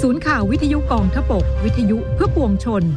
ศูนย์ข่าววิทยุกองทพบกวิทยุเพื่อปวงชน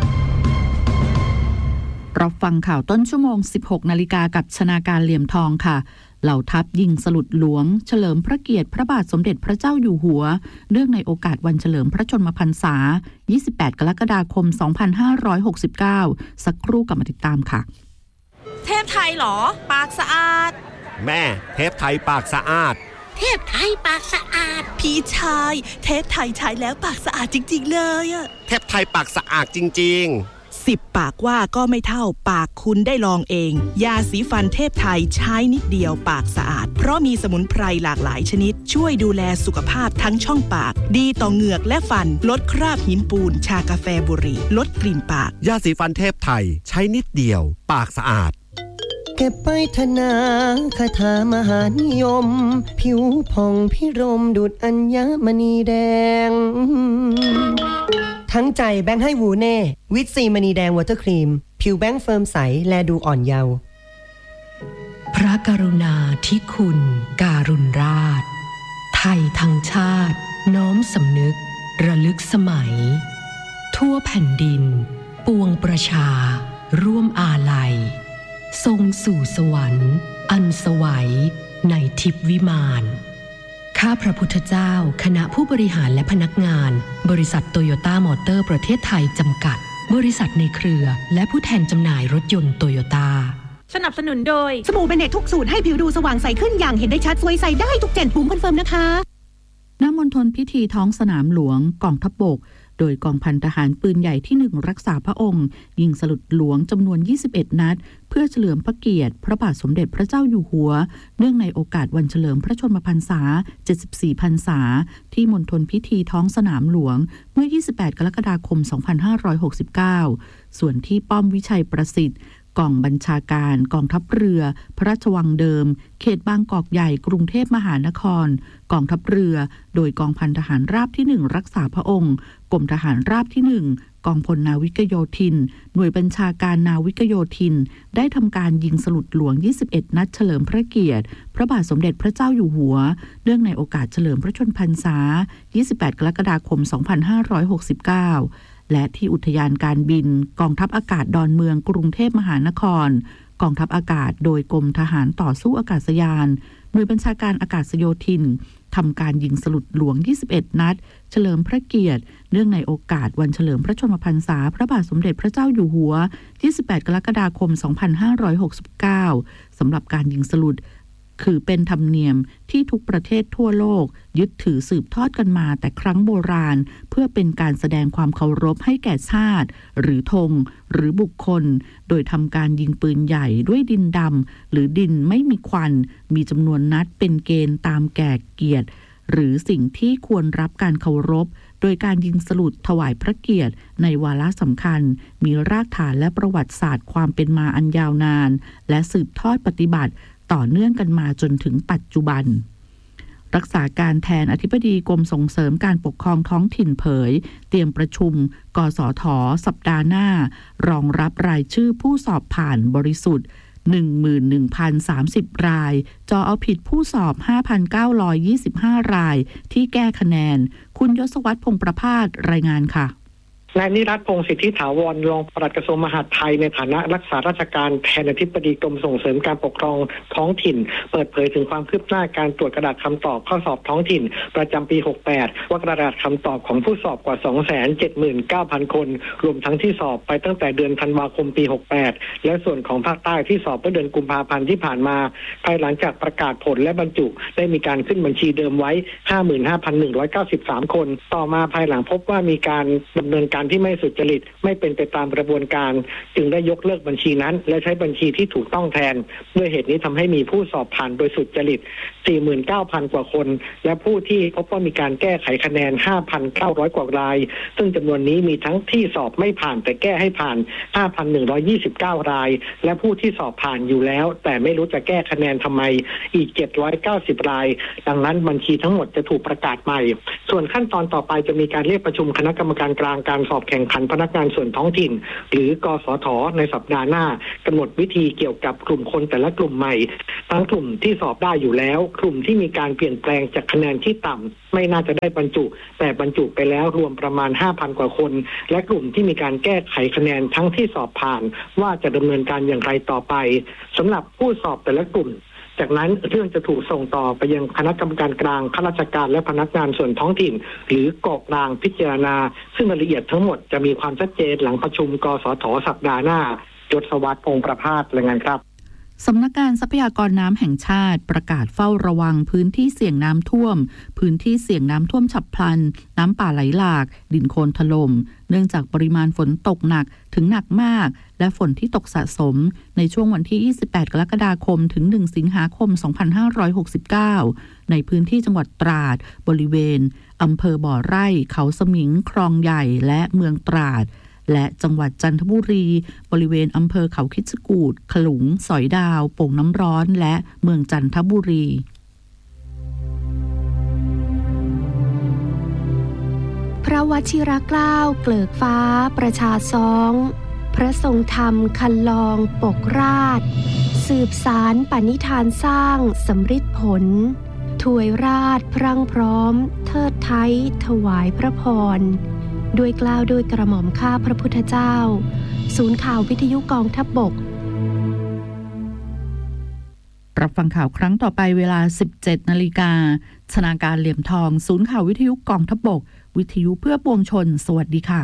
รับฟังข่าวต้นชั่วโมง 16 นาฬิกากับชนาการเหลี่ยมทองค่ะเหล่าทัพยิงสลุดหลวงเฉลิมพระเกียรติพระบาทสมเด็จพระเจ้าอยู่หัวเนื่องในโอกาสวันเฉลิมพระชนมพรรษา 28 กรกฎาคม 2569 สักครู่กลับมาติดตามค่ะเทพไทยเหรอปากสะอาดแม่เทพไทยปากสะอาดเทพไทยปากสะอาดพี่ชายเทพไทยใช้แล้วปากสะอาดจริงๆเลยอะเทพไทยปากสะอาดจริง 10 ปากว่าก็ไม่เท่าปากคุณได้ลองเองยาสีฟันเทพไทยใช้นิดเดียวปากสะอาดเพราะมีสมุนไพรหลากหลายชนิดช่วยดูแลสุขภาพทั้งช่องปากดีต่อเหงือกและฟันลดคราบหินปูนชากาแฟบุหรี่ลดกลิ่นปากยาสีฟันเทพไทยใช้นิดเดียวปากสะอาดเก็บไปธนาคาถามหานิยมผิวผ่องพิรมดุจอัญมณีแดงทั้งใจแบงค์ให้วูเน่วิตซีมณีแดงวอเตอร์ครีมผิวแบงค์เฟิร์มใสแลดูอ่อนเยาว์พระกรุณาธิคุณการุณราชไทยทั้งชาติน้อมสำนึกระลึกสมัยทั่วแผ่นดินปวงประชาร่วมอาลัยทรงสู่สวรรค์อันสวัยในทิพย์วิมานข้าพระพุทธเจ้าคณะผู้บริหารและพนักงานบริษัทโตโยต้ามอเตอร์ประเทศไทยจำกัดบริษัทในเครือและผู้แทนจำหน่ายรถยนต์โตโยต้าสนับสนุนโดยสบู่เบเนตทุกสูตรให้ผิวดูสว่างใสขึ้นอย่างเห็นได้ชัดสวยใสได้ทุก7ปุ่มคอนเฟิร์มนะคะณ มณฑลพิธีท้องสนามหลวงกองทัพบกโดยกองพันทหารปืนใหญ่ที่1รักษาพระองค์ยิงสลุดหลวงจำนวน21นัดเพื่อเฉลิมพระเกียรติพระบาทสมเด็จพระเจ้าอยู่หัวเนื่องในโอกาสวันเฉลิมพระชนมพรรษา74พรรษาที่มณฑลพิธีท้องสนามหลวงเมื่อ28กรกฎาคม2569ส่วนที่ป้อมวิชัยประสิทธิ์กองบัญชาการกองทัพเรือพระราชวังเดิมเขตบางกอกใหญ่กรุงเทพมหานครกองทัพเรือโดยกองพันทหารราบที่1รักษาพระองค์กรมทหารราบที่1กองพลนาวิกโยธินหน่วยบัญชาการนาวิกโยธินได้ทำการยิงสลุดหลวง21นัดเฉลิมพระเกียรติพระบาทสมเด็จพระเจ้าอยู่หัวเนื่องในโอกาสเฉลิมพระชนมพรรษา28กรกฎาคม2569และที่อุทยานการบินกองทัพอากาศดอนเมืองกรุงเทพมหานครกองทัพอากาศโดยกรมทหารต่อสู้อากาศยานหน่วยบัญชาการอากาศโยธินทำการยิงสลุดหลวง21นัดเฉลิมพระเกียรติเนื่องในโอกาสวันเฉลิมพระชนมพรรษาพระบาทสมเด็จพระเจ้าอยู่หัว28กรกฎาคม2569สำหรับการยิงสลุดคือเป็นธรรมเนียมที่ทุกประเทศทั่วโลกยึดถือสืบทอดกันมาแต่ครั้งโบราณเพื่อเป็นการแสดงความเคารพให้แก่ชาติหรือธงหรือบุคคลโดยทำการยิงปืนใหญ่ด้วยดินดำหรือดินไม่มีควันมีจำนวนนัดเป็นเกณฑ์ตามแก่เกียรติหรือสิ่งที่ควรรับการเคารพโดยการยิงสลุดถวายพระเกียรติในวาระสำคัญมีรากฐานและประวัติศาสตร์ความเป็นมาอันยาวนานและสืบทอดปฏิบัติต่อเนื่องกันมาจนถึงปัจจุบันรักษาการแทนอธิบดีกรมส่งเสริมการปกครองท้องถิ่นเผยเตรียมประชุมกสท.สัปดาห์หน้ารองรับรายชื่อผู้สอบผ่านบริสุทธิ์ 11,030 รายจอเอาผิดผู้สอบ 5,925 รายที่แก้คะแนนคุณยศวัฒน์พงษ์ประภาสรายงานค่ะนายนิรัตน์พงษ์สิทธิถาวรรองปลัดกระทรวงมหาดไทยในฐานะรักษาราชการแทนอธิบดีกรมส่งเสริมการปกครองท้องถิ่นเปิดเผยถึงความคืบหน้าการตรวจกระดาษคำตอบข้อสอบท้องถิ่นประจำปี68ว่ากระดาษคำตอบของผู้สอบกว่า 279,000 คนรวมทั้งที่สอบไปตั้งแต่เดือนธันวาคมปี68และส่วนของภาคใต้ที่สอบเมื่อเดือนกุมภาพันธ์ที่ผ่านมาภายหลังจากประกาศผลและบรรจุได้มีการขึ้นบัญชีเดิมไว้ 55,193 คนต่อมาภายหลังพบว่ามีการดำเนินการที่ไม่สุจริตไม่เป็นไปตามกระบวนการจึงได้ยกเลิกบัญชีนั้นและใช้บัญชีที่ถูกต้องแทนด้วยเหตุนี้ทำให้มีผู้สอบผ่านโดยสุจริต 49,000 กว่าคนและผู้ที่พบว่ามีการแก้ไขคะแนน 5,900 กว่ารายซึ่งจำนวนนี้มีทั้งที่สอบไม่ผ่านแต่แก้ให้ผ่าน 5,129 รายและผู้ที่สอบผ่านอยู่แล้วแต่ไม่รู้จะแก้คะแนนทำไมอีก790 รายดังนั้นบัญชีทั้งหมดจะถูกประกาศใหม่ส่วนขั้นตอนต่อไปจะมีการเรียกประชุมคณะกรรมการกลางการสอบแข่งขันพนักงานส่วนท้องถิ่นหรือกสทในสัปดาห์หน้ากำหนดวิธีเกี่ยวกับกลุ่มคนแต่ละกลุ่มใหม่ทั้งกลุ่มที่สอบได้อยู่แล้วกลุ่มที่มีการเปลี่ยนแปลงจากคะแนนที่ต่ำไม่น่าจะได้บรรจุแต่บรรจุไปแล้วรวมประมาณ 5,000 กว่าคนและกลุ่มที่มีการแก้ไขคะแนนทั้งที่สอบผ่านว่าจะดำเนินการอย่างไรต่อไปสำหรับผู้สอบแต่ละกลุ่มจากนั้นเรื่องจะถูกส่งต่อไปยังคณะกรรมการกลางข้าราชการและพนักงานส่วนท้องถิ่นหรือกกลางพิจารณาซึ่งรายละเอียดทั้งหมดจะมีความชัดเจนหลังประชุมกสทสัปดาห์หน้ายศวัฒน์พงษ์ประภาสรายงานครับสำนักงานทรัพยากรน้ำแห่งชาติประกาศเฝ้าระวังพื้นที่เสี่ยงน้ำท่วมพื้นที่เสี่ยงน้ำท่วมฉับพลันน้ำป่าไหลหลากดินโคลนถล่มเนื่องจากปริมาณฝนตกหนักถึงหนักมากและฝนที่ตกสะสมในช่วงวันที่28กรกฎาคมถึง1สิงหาคม2569ในพื้นที่จังหวัดตราดบริเวณอำเภอบ่อไร่เขาสมิงคลองใหญ่และเมืองตราดและจังหวัดจันทบุรีบริเวณอำเภอเขาคิดจกูฏขลุงสอยดาวโป่งน้ำร้อนและเมืองจันทบุรีพระวชิรเกล้าเกลิกฟ้าประชาซ้องพระทรงธรรมคันลองปกราชสืบสารปณิธานสร้างสำฤทธิผลถวยราชพรั่งพร้อมเทิดไทยถวายพระพรด้วยเกล้าด้วยกระหม่อมข้าพระพุทธเจ้าศูนย์ข่าววิทยุกองทัพบกรับฟังข่าวครั้งต่อไปเวลา 17 นาฬิกาชนาการเหลี่ยมทองศูนย์ข่าววิทยุกองทัพบกวิทยุเพื่อปวงชนสวัสดีค่ะ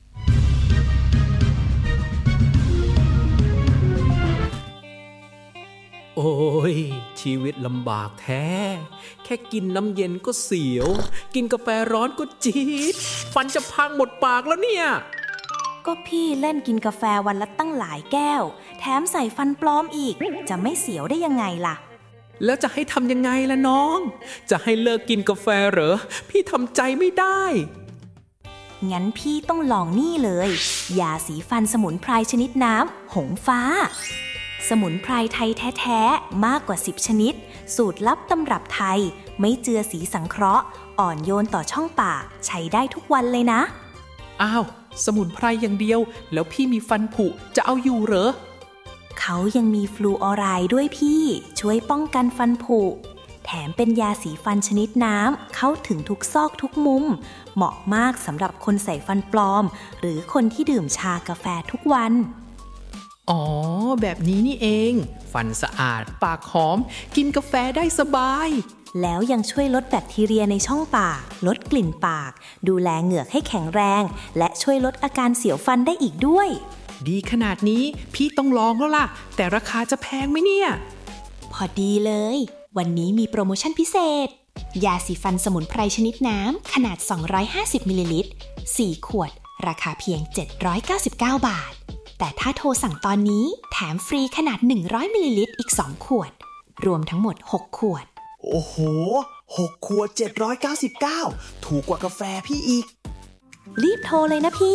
โอ้ยชีวิตลำบากแท้แค่กินน้ำเย็นก็เสียวกินกาแฟร้อนก็จี๊ดฟันจะพังหมดปากแล้วเนี่ยก็พี่เล่นกินกาแฟวันละตั้งหลายแก้วแถมใส่ฟันปลอมอีกจะไม่เสียวได้ยังไงล่ะแล้วจะให้ทำยังไงล่ะน้องจะให้เลิกกินกาแฟเหรอพี่ทำใจไม่ได้งั้นพี่ต้องลองนี่เลยยาสีฟันสมุนไพรชนิดน้ำหงฟ้าสมุนไพรไทยแท้ๆมากกว่า10ชนิดสูตรลับตำรับไทยไม่เจือสีสังเคราะห์อ่อนโยนต่อช่องปากใช้ได้ทุกวันเลยนะอ้าวสมุนไพรอย่างเดียวแล้วพี่มีฟันผุจะเอาอยู่เหรอเขายังมีฟลูออไรด์ด้วยพี่ช่วยป้องกันฟันผุแถมเป็นยาสีฟันชนิดน้ำเข้าถึงทุกซอกทุกมุมเหมาะมากสำหรับคนใส่ฟันปลอมหรือคนที่ดื่มชากาแฟทุกวันอ๋อแบบนี้นี่เองฟันสะอาดปากหอมกินกาแฟได้สบายแล้วยังช่วยลดแบคทีเรียในช่องปากลดกลิ่นปากดูแลเหงือกให้แข็งแรงและช่วยลดอาการเสียวฟันได้อีกด้วยดีขนาดนี้พี่ต้องลองแล้วล่ะแต่ราคาจะแพงไหมเนี่ยพอดีเลยวันนี้มีโปรโมชั่นพิเศษยาสีฟันสมุนไพรชนิดน้ำขนาด250มิลลิลิตร4ขวดราคาเพียง799 บาทแต่ถ้าโทรสั่งตอนนี้แถมฟรีขนาด100มิลลิลิตรอีก2ขวดรวมทั้งหมด6ขวดโอ้โห6ขวด799ถูกกว่ากาแฟพี่อีกรีบโทรเลยนะพี่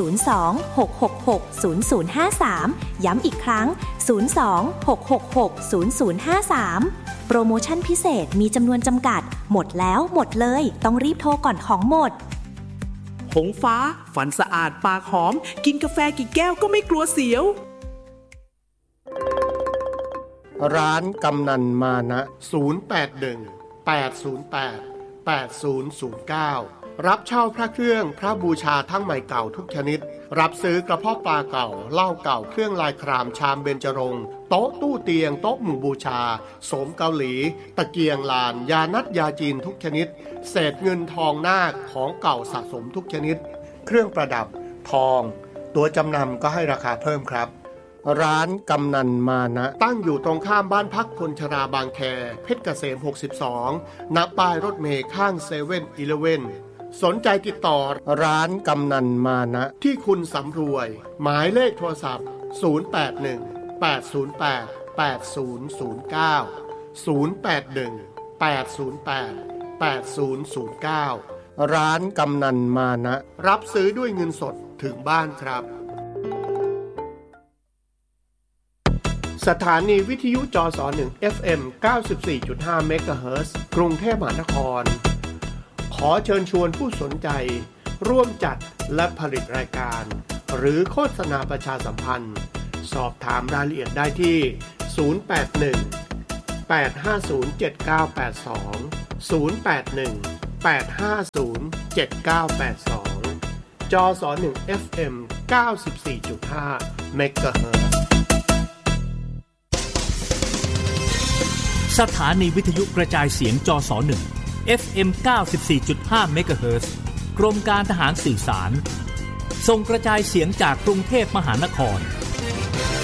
02-666-0053ย้ำอีกครั้ง02-666-0053โปรโมชั่นพิเศษมีจำนวนจำกัดหมดแล้วหมดเลยต้องรีบโทรก่อนของหมดหงฟ้าฟันสะอาดปากหอมกินกาแฟกี่แก้วก็ไม่กลัวเสียวร้านกำนันมานะ081-808-8009รับเช่าพระเครื่องพระบูชาทั้งใหม่เก่าทุกชนิดรับซื้อกระเพาะปลาเก่าเหล้าเก่าเครื่องลายครามชามเบญจรงค์โต๊ะตู้เตียงโต๊ะหมู่บูชาโสมเกาหลีตะเกียงลานยานัดยาจีนทุกชนิดเศษเงินทองนาคของเก่าสะสมทุกชนิดเครื่องประดับทองตัวจำนำก็ให้ราคาเพิ่มครับร้านกำนันมานะตั้งอยู่ตรงข้ามบ้านพักคนชราบางแคเพชรเกษม62ณป้ายรถเมล์ข้าง7-Elevenสนใจติดต่อร้านกำนันมานะที่คุณสำรวยหมายเลขโทรศัพท์081-808-8009 ร้านกำนันมานะรับซื้อด้วยเงินสดถึงบ้านครับสถานีวิทยุจส1 FM 94.5 เมกะเฮิรตซ์กรุงเทพมหานครขขอเชิญชวนผู้สนใจร่วมจัดและผลิตรายการหรือโฆษณาประชาสัมพันธ์สอบถามรายละเอียดได้ที่081 850 7982 081 850 7982 จส1 FM 94.5 MHz สถานีวิทยุกระจายเสียงจส1 FM 94.5 MHz กรมการทหารสื่อสารส่งกระจายเสียงจากกรุงเทพมหานคร